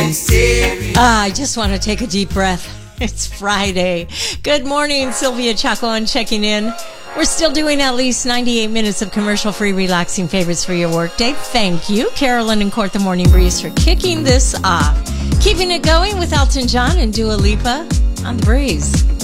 I just want to take a deep breath. It's Friday. Good morning, Sylvia Chacon checking in. We're still doing at least 98 minutes of commercial-free, relaxing favorites for your workday. Thank you, Carolyn and Court the Morning Breeze, for kicking this off. Keeping it going with Elton John and Dua Lipa on The Breeze.